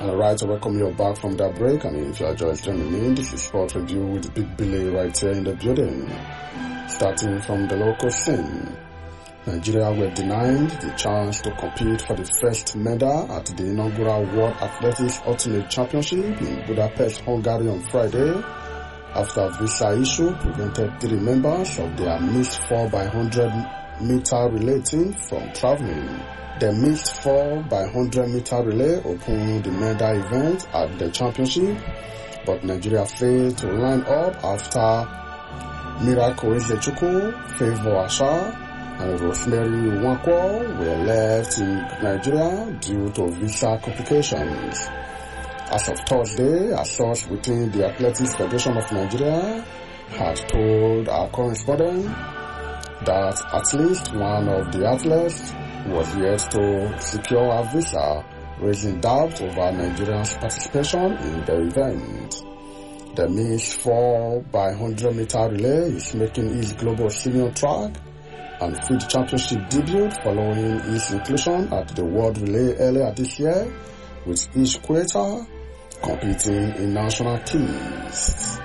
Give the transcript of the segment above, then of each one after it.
Alright, so welcome you back from that break, and if you are just joining me, this is Sport Review with Big Billy right here in the building. Starting from the local scene, Nigeria were denied the chance to compete for the first medal at the inaugural World Athletics Ultimate Championship in Budapest, Hungary on Friday, after visa issue prevented 3 members of their mixed 4x100-meter relay team from traveling. The mixed 4x100-meter relay opened the medal event at the championship, but Nigeria failed to line up after Miracle Ezechukwu, Favour Asha, and Rosemary Nwankwo were left in Nigeria due to visa complications. As of Thursday, a source within the Athletics Federation of Nigeria had told our correspondent that at least one of the athletes was yet to secure a visa, raising doubt over Nigeria's participation in the event. The mixed 4x100-meter relay is making its global senior track and field championship debut following its inclusion at the World Relay earlier this year, with each quota competing in national teams.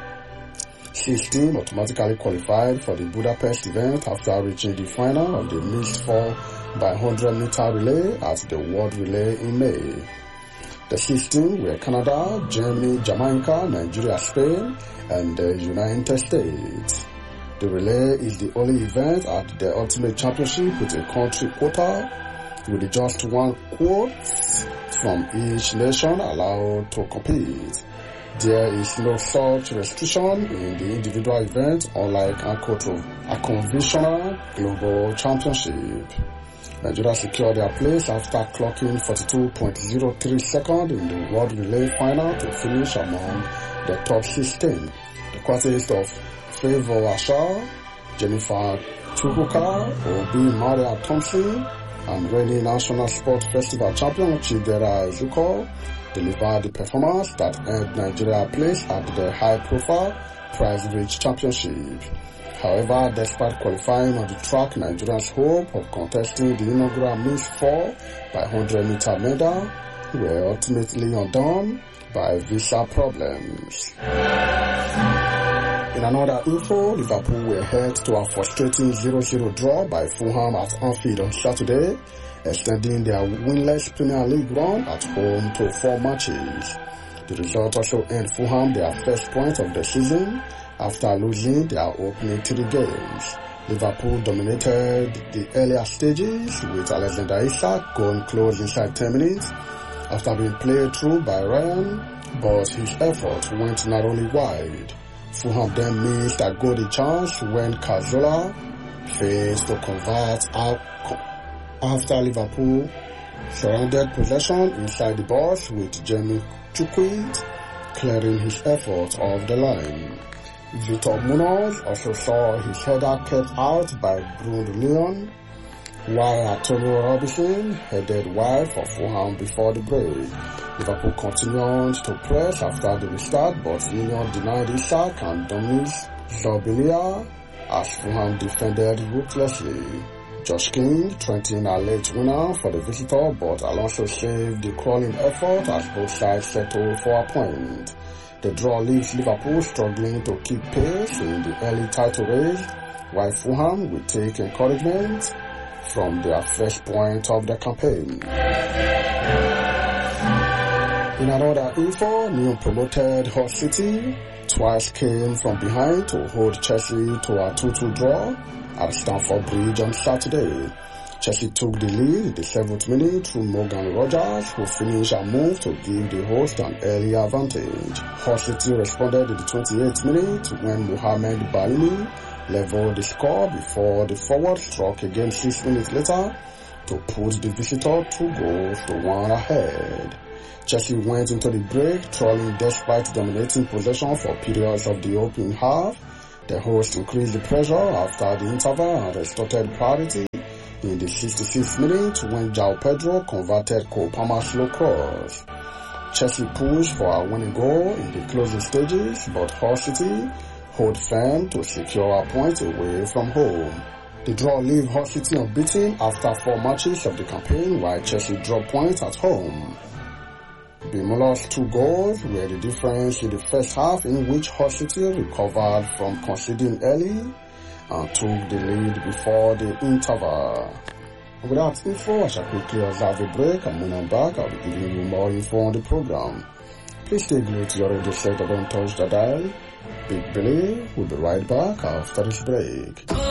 6 teams automatically qualified for the Budapest event after reaching the final of the mixed 4x100-meter relay at the World Relay in May. The 6 teams were Canada, Germany, Jamaica, Nigeria, Spain, and the United States. The relay is the only event at the Ultimate Championship with a country quota, with just 1 quote from each nation allowed to compete. There is no such restriction in the individual event, unlike a conventional global championship. Nigeria secured their place after clocking 42.03 seconds in the World Relay final to finish among the top 16. The quartet of Favour Asha, Jennifer Chukwuka, Obi Maria Thompson, and reigning National Sport Festival champion Chidera Ezuko delivered the performance that earned Nigeria a place at the high-profile prize-rich championship. However, despite qualifying on the track, Nigeria's hope of contesting the inaugural mixed 4x100-meter medal were ultimately undone by visa problems. In another info, Liverpool were held to a frustrating 0-0 draw by Fulham at Anfield on Saturday, extending their winless Premier League run at home to 4 matches. The result also earned Fulham their first point of the season after losing their opening 3 games. Liverpool dominated the earlier stages with Alexander Isak going close inside 10 minutes after being played through by Ryan, but his effort went narrowly wide. Fulham then missed a golden chance when Cazorla failed to convert after Liverpool surrendered possession inside the box with Jamie Chukwuit clearing his effort off the line. Vitor Munoz also saw his header kept out by Bruno Leon, while Antonio Robinson headed wide for Fulham before the break. Liverpool continued to press after the restart, but Leon denied Isak and Dominic Zobilia as Fulham defended ruthlessly. Josh King threatened a late winner for the visitor, but Alonso saved the crawling effort as both sides settled for a point. The draw leaves Liverpool struggling to keep pace in the early title race, while Fulham will take encouragement from their first point of the campaign. In another info, new promoted Hull City twice came from behind to hold Chelsea to a 2-2 draw at Stamford Bridge on Saturday. Chelsea took the lead in the 7th minute through Morgan Rogers, who finished a move to give the host an early advantage. Hull City responded in the 28th minute when Mohamed Baini leveled the score before the forward struck again 6 minutes later to put the visitor 2-1 ahead. Chelsea went into the break trolling despite dominating possession for periods of the opening half. The hosts increased the pressure after the interval and restored priority in the 66th minute when João Pedro converted Cole Palmer's slow cross. Chelsea pushed for a winning goal in the closing stages, but Hull City hold firm to secure a point away from home. The draw leaves Hull City unbeaten after 4 matches of the campaign, while Chelsea dropped points at home. Bimo lost 2 goals were the difference in the first half, in which Hull City recovered from conceding early and took the lead before the interval. With that info, I shall quickly observe a break, and when I'm back, I'll be giving you more info on the program. Please stay glued to your radio set and don't touch the dial. Big Billy will be right back after this break.